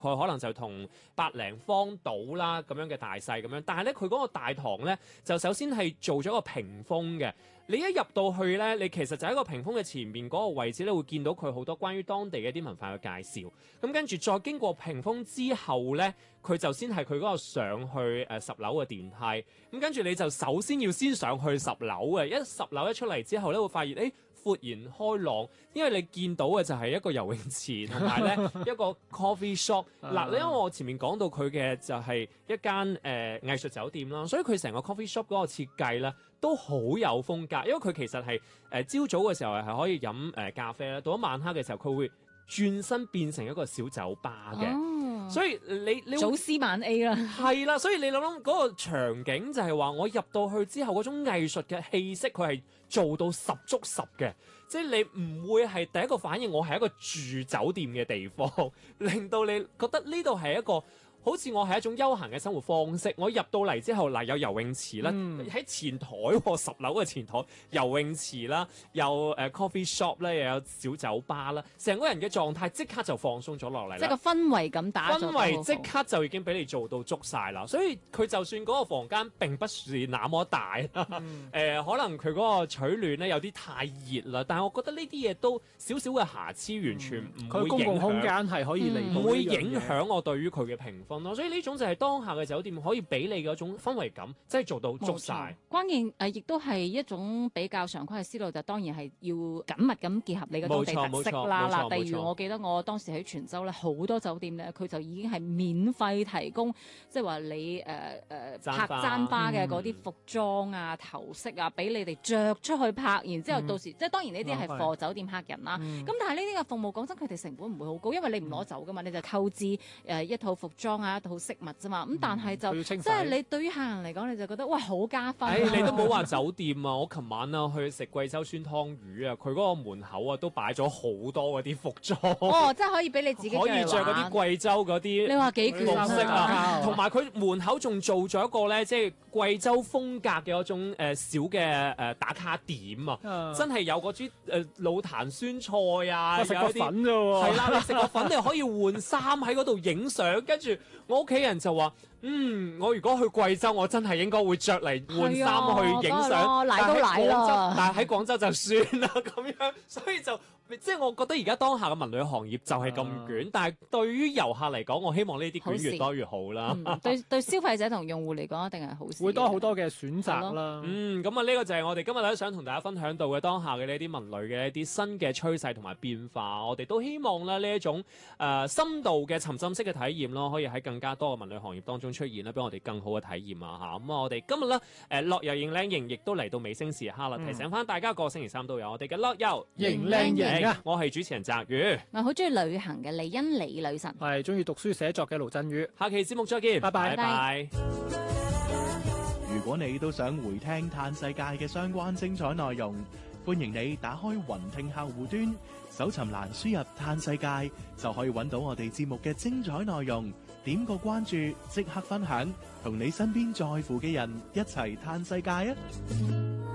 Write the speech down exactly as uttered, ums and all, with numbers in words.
佢可能就同百零方島啦咁樣嘅大細咁樣，但係咧佢嗰個大堂咧就首先係做咗個屏風嘅。你一入到去咧，你其實就喺個屏風嘅前面嗰個位置咧，會見到佢好多關於當地嘅一啲文化嘅介紹。咁跟住再經過屏風之後咧，佢就先係佢嗰個上去誒、呃、十樓嘅電梯。咁跟住你就首先要先上去十樓嘅，一十樓一出嚟之後咧，會發現誒豁然開朗，因為你見到嘅就係一個游泳池同埋咧一個 coffee shop。嗱，因為我前面講到佢嘅就係一間誒、呃、藝術酒店啦，所以佢成個 coffee shop 嗰個設計咧都好有風格，因為佢其實係誒朝早嘅時候係可以飲誒、呃、咖啡啦，到咗晚黑嘅時候佢會轉身變成一個小酒吧嘅。哦，所以你你早 C 晚 A 啦， 係啦，所以你諗諗嗰個場景就係話我入到去之後嗰種藝術嘅氣息，佢係做到十足十嘅，即係你唔會係第一個反應我係一個住酒店嘅地方，令到你覺得呢度係一個好似我係一種休閒嘅生活方式。我入到嚟之後，嗱有游泳池啦，喺、嗯、前台十樓嘅前台游泳池啦，有誒、uh, coffee shop 咧，又有小酒吧啦，成個人嘅狀態即刻就放鬆咗落嚟啦。 即係個氛圍咁打， 氛圍即刻就已經俾你做到足晒啦。所以佢就算嗰個房間並不是那麼大，誒、嗯呃、可能佢嗰個取暖咧有啲太熱啦，但係我覺得呢啲嘢都少少嘅瑕疵，完全唔會影響。佢、嗯、公共空間係可以嚟，唔、嗯、會影響我對於佢嘅評分咯。所以呢種就係當下嘅酒店可以俾你嗰種氛圍感，即係做到足晒。 關鍵誒，亦、呃、都係一種比較常規嘅思路，就當然係要緊密咁結合你嘅當地特色啦。嗱，例如我記得我當時喺泉州咧，好多酒店咧，佢就已經係免費提供，即係話你誒誒、呃、拍簪花嘅嗰啲服裝啊、嗯、頭飾啊，俾你哋着出去拍，然之後到時、嗯、即係當然呢啲係貨酒店客人啦。咁、嗯、但係呢啲嘅服務講真，佢哋成本唔會好高，因為你唔攞走噶嘛，你就購置誒一套服裝啊、一套飾物啫嘛。咁、嗯、但係就即係你對於客人嚟講，你就覺得哇好加分、啊。 誒、哎，你都冇話酒店啊！我琴晚啊去食貴州酸湯魚啊，佢嗰個門口啊都擺咗好多嗰啲服裝。 哦，即係可以俾你自己可以着嗰啲貴州嗰啲。 你話幾服飾啊？同埋佢門口仲做咗一個咧，即係貴州風格嘅嗰種誒、呃、小嘅誒、呃、打卡點啊！嗯、真係有嗰啲誒老壇酸菜啊， 食個粉啫喎。 係啦，你食個粉你可以換衫喺嗰度影相，跟住我屋企人就話。嗯，我如果去貴州，我真係應該會着嚟換衫去影相。 嚟都嚟啦， 但係喺廣州就算啦咁樣，所以就即係我覺得而家當下嘅文旅行業就係咁捲，啊、但係對於遊客嚟講，我希望呢啲捲越多越好啦。 嗯、對對消費者同用戶嚟講，一定係好事。 會多好多嘅選擇啦。 嗯，咁啊呢個就係我哋今日咧想同大家分享到嘅當下嘅呢啲文旅嘅一啲新嘅趨勢同埋變化。我哋都希望咧呢一種誒、呃、深度嘅沉浸式嘅體驗咯，可以喺更加多嘅文旅行業當中出現啦，俾我哋更好嘅體驗啊嚇！咁啊，我哋今日咧誒樂遊認靚營亦都嚟到尾聲時刻啦，嗯、提醒翻大家個星期三都有我哋嘅樂遊認靚營啊！ 我係主持人澤宇， 我好中意旅行嘅李欣李女神， 係中意讀書寫作嘅盧振宇。 下期節目再見，拜拜拜拜。 如果你都想回聽嘆世界嘅相關精彩內容，歡迎你打開雲聽客戶端，搜尋欄輸入嘆世界，就可以揾到我哋節目嘅精彩內容。點個關注，即刻分享，同你身邊在乎嘅人一齊嘆世界啊！